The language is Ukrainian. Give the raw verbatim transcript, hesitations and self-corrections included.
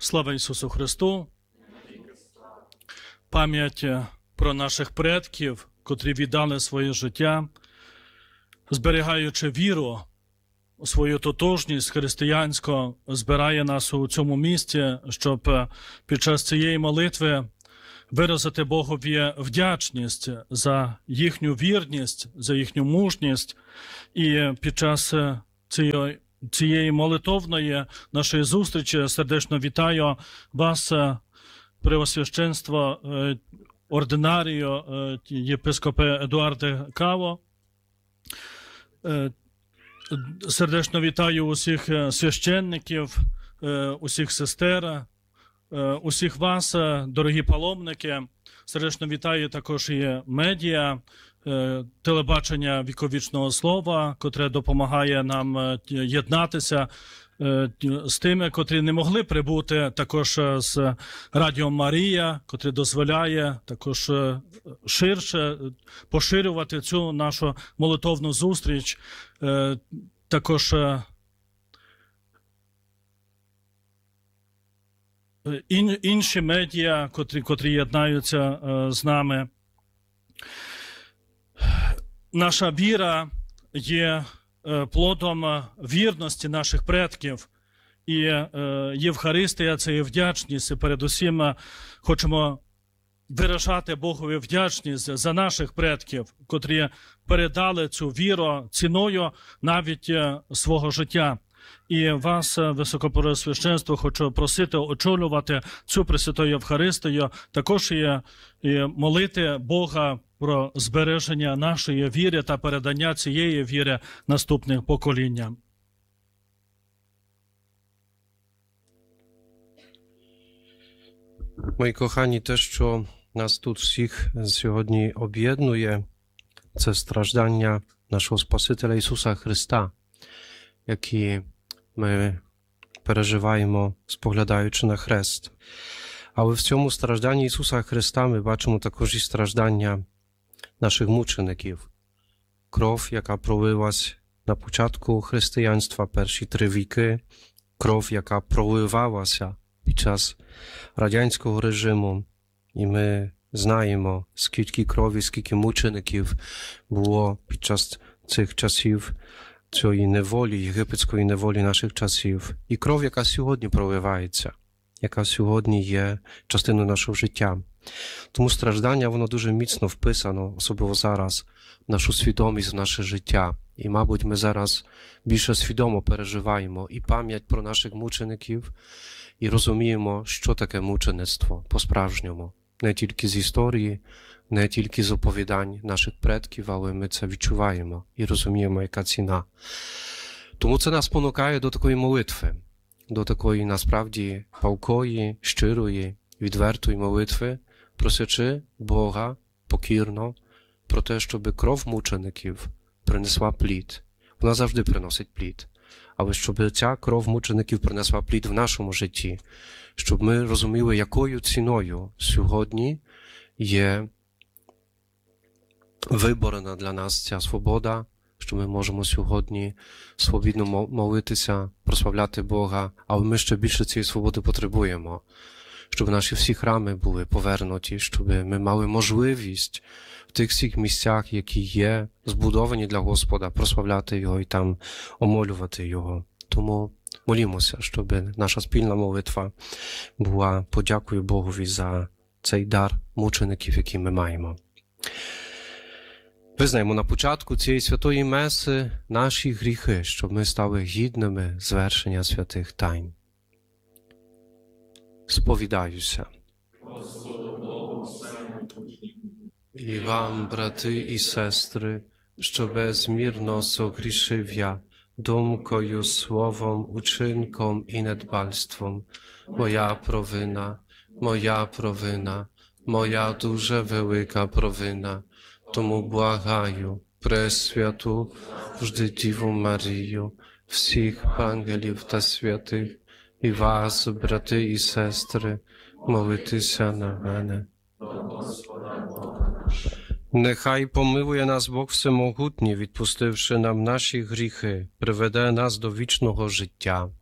Слава Ісусу Христу! Пам'ять про наших предків, котрі віддали своє життя, зберігаючи віру, свою тотожність християнську, збирає нас у цьому місці, щоб під час цієї молитви виразити Богові вдячність за їхню вірність, за їхню мужність. І під час цієї, цієї молитовної нашої зустрічі сердечно вітаю вас, Преосвященство ординарію єпископе Едуарде Каво. Сердечно вітаю усіх священників, усіх сестер, усіх вас, дорогі паломники. Сердечно вітаю також і медіа, телебачення віковічного слова, котре допомагає нам єднатися з тими, котрі не могли прибути, також з Радіо Марія, котре дозволяє також ширше поширювати цю нашу молитовну зустріч. Також інші медіа, котрі, котрі єднаються з нами. Наша віра є плодом вірності наших предків, і Євхаристія – це є вдячність. І передусім хочемо виражати Богові вдячність за наших предків, котрі передали цю віру ціною навіть свого життя. І вас, Високопреосвященство, хочу просити очолювати цю Пресвяту Євхаристію, також і, і молити Бога про збереження нашої віри та передання цієї віри наступним поколінням. Мої кохані, те, що нас тут всіх сьогодні об'єднує, це страждання нашого Спасителя Ісуса Христа, які ми переживаємо, споглядаючи на хрест. Але в цьому стражданні Ісуса Христа ми бачимо також і страждання наших мучеників. Кров, яка пролилась на початку християнства, перші три віки, кров, яка проливалася під час радянського режиму. І ми знаємо, скільки крові, скільки мучеників було під час цих часів, цієї неволі, єгипетської неволі наших часів. І кров, яка сьогодні проливається, яка сьогодні є частиною нашого життя. Тому страждання, воно дуже міцно вписано, особливо зараз, в нашу свідомість, в наше життя. І, мабуть, ми зараз більше свідомо переживаємо і пам'ять про наших мучеників, і розуміємо, що таке мучеництво по-справжньому. Не тільки з історії, не тільки з оповідань наших предків, але ми це відчуваємо і розуміємо, яка ціна. Тому це нас спонукає до такої молитви, до такої, насправді, палкої, щирої, відвертої молитви, просячи Бога покірно про те, щоб кров мучеників принесла плід. Вона завжди приносить плід. Але щоб ця кров мучеників принесла плід в нашому житті, щоб ми розуміли, якою ціною сьогодні є виборена для нас ця свобода, що ми можемо сьогодні свобідно молитися, прославляти Бога, але ми ще більше цієї свободи потребуємо, щоб наші всі храми були повернуті, щоб ми мали можливість в тих всіх місцях, які є, збудовані для Господа, прославляти Його і там омолювати Його. Тому молімося, щоб наша спільна молитва була подякою Богові за цей дар мучеників, який ми маємо. Визнаємо на початку цієї святої меси наші гріхи, щоб ми стали гідними звершення святих тайн. Сповідаюся. І вам, брати і сестри, що безмірно согрішив я думкою, словом, учинком і недбальством. Моя провина, моя провина, моя дуже велика провина. Тому благаю Пресвяту, завжди Діву Марію, всіх ангелів та святих, і вас, брати і сестри, молитися на мене. Нехай помилує нас Бог Всемогутній, відпустивши нам наші гріхи, приведе нас до вічного життя.